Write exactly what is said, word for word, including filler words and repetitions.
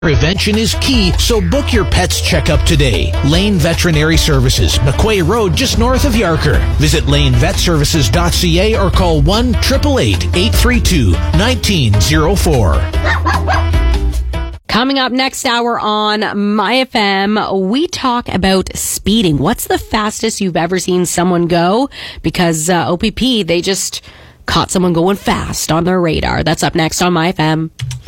Prevention is key, so book your pet's checkup today. Lane Veterinary Services, McQuay Road, just north of Yarker. Visit lane vet services dot c a or call one eight eight eight, eight three two, one nine zero four. Coming up next hour on My F M, we talk about speeding. What's the fastest you've ever seen someone go? Because uh, O P P, they just caught someone going fast on their radar. That's up next on My F M.